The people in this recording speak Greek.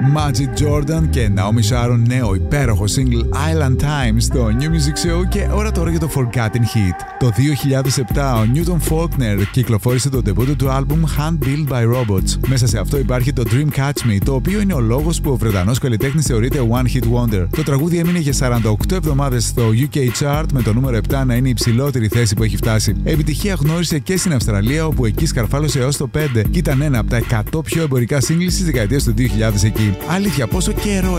Magic Jordan και Naomi Sharon, νέο υπέροχο single Island Times στο New Music Show. Και τώρα για το Forgotten Hit. Το 2007 ο Newton Faulkner κυκλοφόρησε το ντεμπούτο του άλμπουμ Hand Built by Robots. Μέσα σε αυτό υπάρχει το Dream Catch Me, το οποίο είναι ο λόγος που ο Βρετανός καλλιτέχνης θεωρείται One Hit Wonder. Το τραγούδι έμεινε για 48 εβδομάδες στο UK Chart, με το νούμερο 7 να είναι η υψηλότερη θέση που έχει φτάσει. Επιτυχία γνώρισε και στην Αυστραλία, όπου εκεί σκαρφάλωσε έως το 5 και ήταν ένα από τα 100 πιο εμπορικά singles της δεκαετίας του 2000 εκεί. Αλήθεια, πόσο καιρό